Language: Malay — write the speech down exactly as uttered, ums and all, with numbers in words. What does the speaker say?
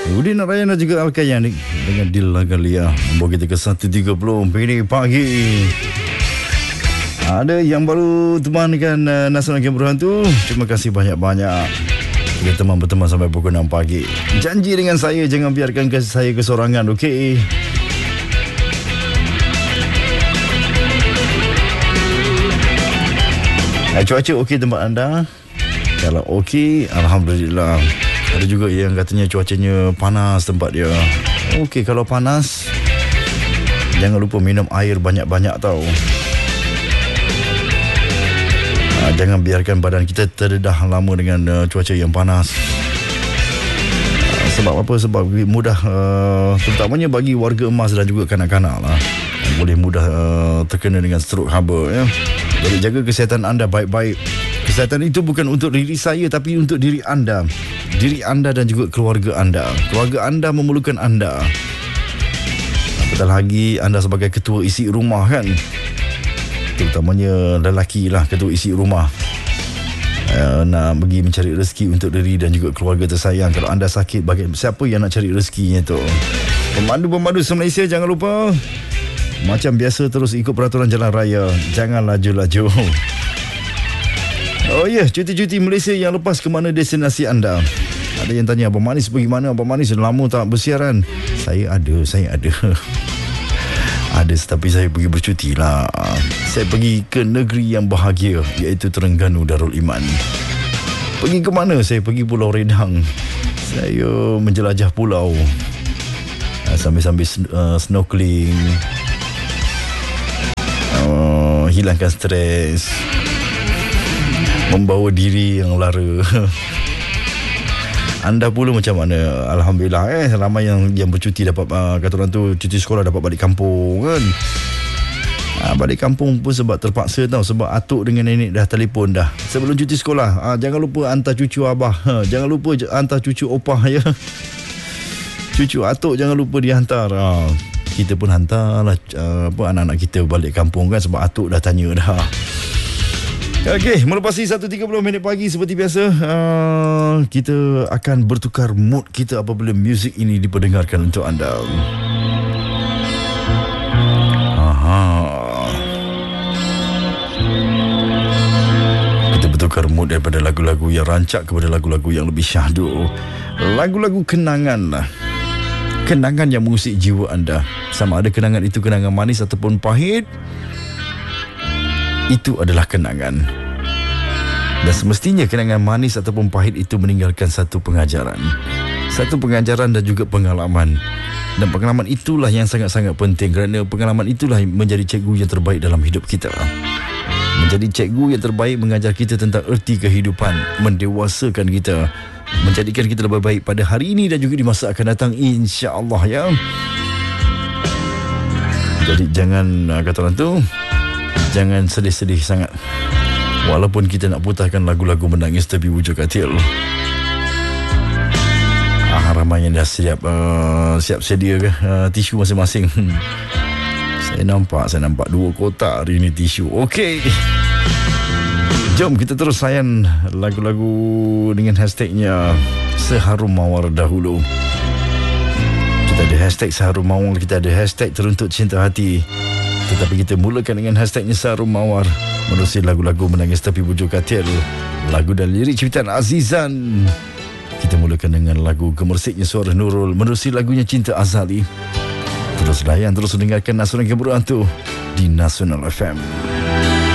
Udin Narayana juga Al-Kayani dengan Dila Galia. Membawa kita ke satu tiga puluh Pini pagi. Ada yang baru temankan uh, Nasional Kemurahan tu, terima kasih banyak-banyak. Kita teman berteman sampai pukul enam pagi. Janji dengan saya, jangan biarkan saya kesorangan, okey? Uh, cuaca okey tempat anda? Kalau okey, Alhamdulillah. Ada juga yang katanya cuacanya panas tempat dia. Okey, kalau panas, jangan lupa minum air banyak-banyak tau. Ha, jangan biarkan badan kita terdedah lama dengan uh, cuaca yang panas. Uh, sebab apa? Sebab mudah, uh, terutamanya bagi warga emas dan juga kanak-kanak lah, boleh mudah uh, terkena dengan strok haba, ya. Jadi jaga kesihatan anda baik-baik. Kesihatan itu bukan untuk diri saya, tapi untuk diri anda. Diri anda dan juga keluarga anda. Keluarga anda memerlukan anda. Apatah lagi anda sebagai ketua isi rumah, kan? Terutamanya lelaki lah, ketua isi rumah. Uh, nak pergi mencari rezeki untuk diri dan juga keluarga tersayang. Kalau anda sakit, bagi siapa yang nak cari rezekinya tu? Pemandu-pemandu se-Malaysia, jangan lupa, macam biasa, terus ikut peraturan jalan raya. Jangan laju-laju. Oh ya, yeah, cuti-cuti Malaysia yang lepas, ke mana destinasi anda? Ada yang tanya, Abang Manis pergi mana? Abang Manis lama tak bersiaran. Saya ada, saya ada. Ada, tapi saya pergi bercuti lah. Saya pergi ke negeri yang bahagia, iaitu Terengganu Darul Iman. Pergi ke mana? Saya pergi Pulau Redang. Saya menjelajah pulau sambil-sambil uh, snorkeling, uh, hilangkan stres, membawa diri yang lara. Anda pula macam mana? Alhamdulillah, eh ramai yang yang bercuti dapat, uh, kata orang tu, cuti sekolah dapat balik kampung, kan? Uh, balik kampung pun sebab terpaksa tau, sebab atuk dengan nenek dah telefon dah sebelum cuti sekolah. Uh, jangan lupa hantar cucu abah, uh, jangan lupa hantar cucu opah, ya. Cucu atuk jangan lupa dihantar. Uh, kita pun hantarlah uh, apa anak-anak kita balik kampung, kan, sebab atuk dah tanya dah. Okey, melepasi satu tiga puluh minit pagi seperti biasa, uh, kita akan bertukar mood kita apabila muzik ini diperdengarkan untuk anda. Aha. Kita bertukar mood daripada lagu-lagu yang rancak kepada lagu-lagu yang lebih syahdu. Lagu-lagu kenangan lah. Kenangan yang mengusik jiwa anda. Sama ada kenangan itu kenangan manis ataupun pahit, itu adalah kenangan. Dan semestinya kenangan manis ataupun pahit itu meninggalkan satu pengajaran. Satu pengajaran dan juga pengalaman. Dan pengalaman itulah yang sangat-sangat penting, kerana pengalaman itulah menjadi cikgu yang terbaik dalam hidup kita. Menjadi cikgu yang terbaik mengajar kita tentang erti kehidupan, mendewasakan kita, menjadikan kita lebih baik pada hari ini dan juga di masa akan datang, insya-Allah, ya. Jadi jangan, kata orang tu, jangan sedih-sedih sangat. Walaupun kita nak putarkan lagu-lagu menangis tepi wujud katil. Ah, ramai yang dah siap uh, siap sedia ke uh, tisu masing-masing. Saya nampak, saya nampak dua kotak hari ni tisu. Okey. Jom kita terus layan lagu-lagu dengan hashtagnya Seharum Mawar dahulu. Kita ada hashtag Seharum Mawar, kita ada hashtag Teruntut Cinta Hati. Tetapi kita mulakan dengan hashtagnya Seharum Mawar, menerusi lagu-lagu menangis tepi wujud katil, lagu dan lirik ciptaan Azizan. Kita mulakan dengan lagu Gemersiknya Suara Nurul, menerusi lagunya Cinta Azali. Terus layan, terus dengarkan Nasional Kemurahan tu di Nasional F M.